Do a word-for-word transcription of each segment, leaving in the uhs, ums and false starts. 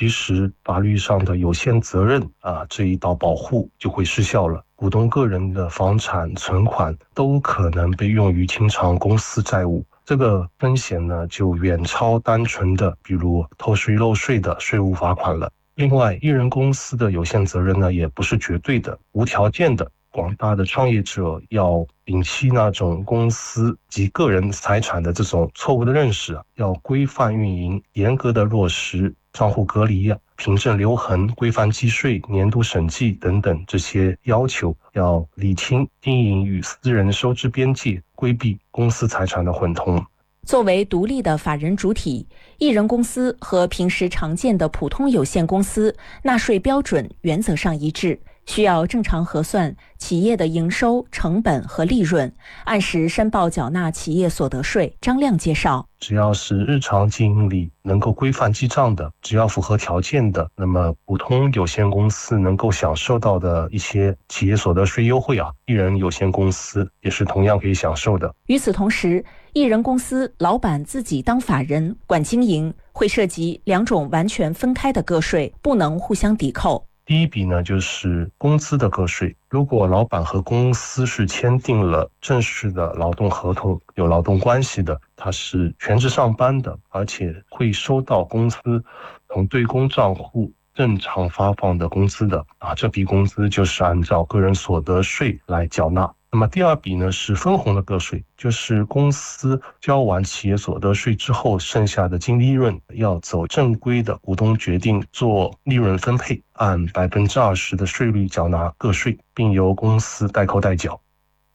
其实法律上的有限责任啊这一道保护就会失效了。股东个人的房产、存款都可能被用于清偿公司债务，这个风险呢就远超单纯的比如偷税漏税的税务罚款了。另外，一人公司的有限责任呢也不是绝对的、无条件的。广大的创业者要摒弃那种公司及个人财产的这种错误的认识，要规范运营，严格的落实账户隔离、凭证留痕、规范计税、年度审计等等这些要求，要理清经营与私人收支边界，规避公司财产的混同。 作为独立的法人主体，一人公司和平时常见的普通有限公司纳税标准原则上一致，需要正常核算企业的营收、成本和利润，按时申报缴纳企业所得税。张亮介绍， 只要是日常经营里能够规范记账的，只要符合条件的，那么普通有限公司能够享受到的一些企业所得税优惠啊，一人有限公司也是同样可以享受的。 与此同时，一人公司老板自己当法人管经营，会涉及两种完全分开的个税，不能互相抵扣。 第一笔呢，就是工资的个税。如果老板和公司是签订了正式的劳动合同，有劳动关系的，他是全职上班的，而且会收到公司从对公账户正常发放的工资的啊，这笔工资就是按照个人所得税来缴纳。那么第二笔呢是分红的个税，就是公司交完企业所得税之后，剩下的净利润要走正规的股东决定做利润分配，按百分之二十的税率缴纳个税，并由公司代扣代缴。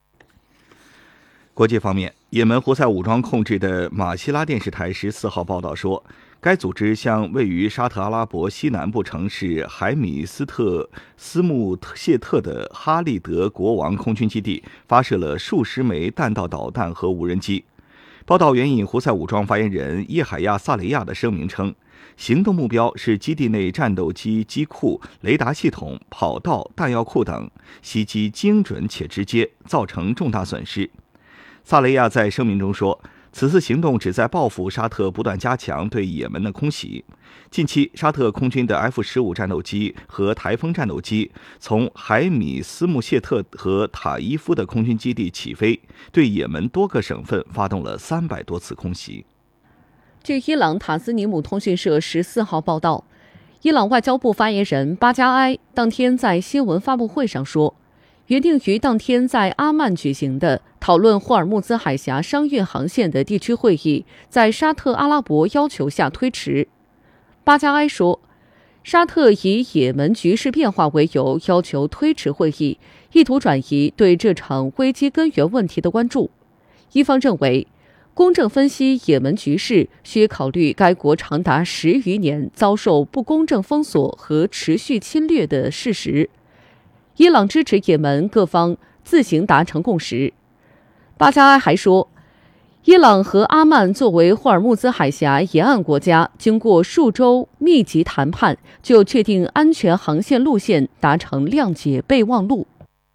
国际方面，也门胡塞武装控制的马希拉电视台十四号报道说，该组织向位于沙特阿拉伯西南部城市海米斯特斯穆谢特的哈利德国王空军基地发射了数十枚弹道导弹和无人机。报道援引胡塞武装发言人叶海亚·萨雷亚的声明称，行动目标是基地内战斗机机库、雷达系统、跑道、弹药库等，袭击精准且直接，造成重大损失。萨雷亚在声明中说，此次行动旨在报复沙特不断加强对也门的空袭。近期，沙特空军的 F 十五 战斗机和台风战斗机从海米斯穆谢特和塔伊夫的空军基地起飞，对也门多个省份发动了三百多次空袭。 据伊朗塔斯尼姆通讯社十四号报道，伊朗外交部发言人巴加埃当天在新闻发布会上说，原定于当天在阿曼举行的讨论霍尔木兹海峡商运航线的地区会议，在沙特阿拉伯要求下推迟。巴加埃说，沙特以也门局势变化为由要求推迟会议，意图转移对这场危机根源问题的关注。伊方认为，公正分析也门局势需考虑该国长达十余年遭受不公正封锁和持续侵略的事实。伊朗支持也门各方自行达成共识。巴加埃还说，伊朗和阿曼作为霍尔木兹海峡沿岸国家，经过数周密集谈判，就确定安全航线路线，达成谅解备忘录。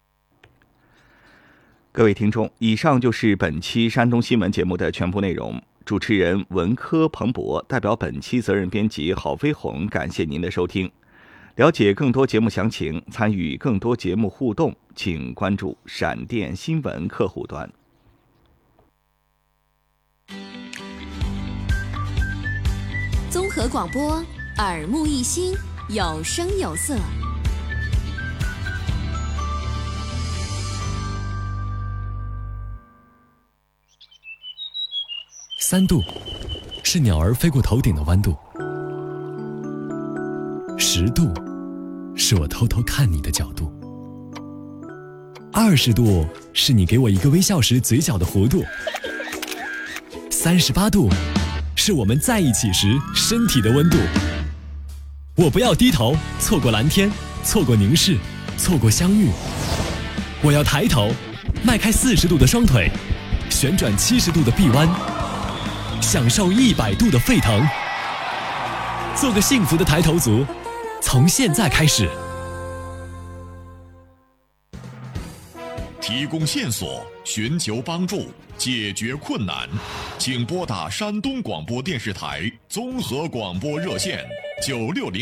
各位听众，以上就是本期山东新闻节目的全部内容。主持人文科彭博代表本期责任编辑郝飞鸿，感谢您的收听。了解更多节目详情，参与更多节目互动，请关注闪电新闻客户端。 综合广播，耳目一新，有声有色。 三度是鸟儿飞过头顶的弯度，十度是我偷偷看你的角度，二十度是你给我一个微笑时嘴角的弧度，三十八度是我们在一起时身体的温度。我不要低头错过蓝天，错过凝视，错过相遇。我要抬头迈开四十度的双腿，旋转七十度的臂弯，享受一百度的沸腾。做个幸福的抬头族，从现在开始。 提供线索，寻求帮助，解决困难，请拨打山东广播电视台综合广播热线九六零。